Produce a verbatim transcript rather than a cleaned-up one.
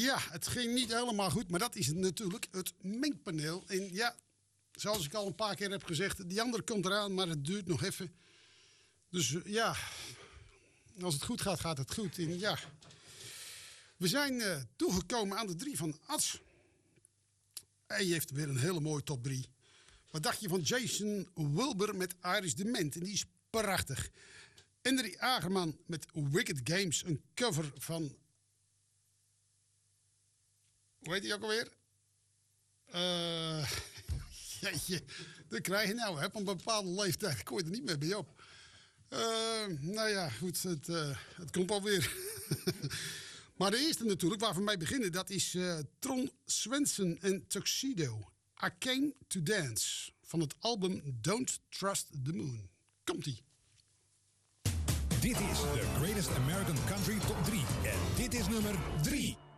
ja, het ging niet helemaal goed. Maar dat is natuurlijk het mengpaneel. En ja, zoals ik al een paar keer heb gezegd, die andere komt eraan, maar het duurt nog even. Dus uh, ja, als het goed gaat, gaat het goed. En ja, we zijn uh, toegekomen aan de drie van Ads. Hij heeft weer een hele mooie top drie. Wat dacht je van Jason Wilbur met Iris Dement? En die is prachtig. Henry Agerman met Wicked Games. Een cover van... Hoe heet die ook alweer? Uh, jeetje, dat krijg je nou. Op een bepaalde leeftijd kom je er niet meer bij op. Uh, nou ja, goed. Het, uh, het komt alweer. Maar de eerste natuurlijk, waar we mee beginnen, dat is uh, Tron Swenson en Tuxedo. I Came to Dance. Van het album Don't Trust the Moon. Komt-ie. Dit is de Greatest American Country Top drie. En dit is nummer drie.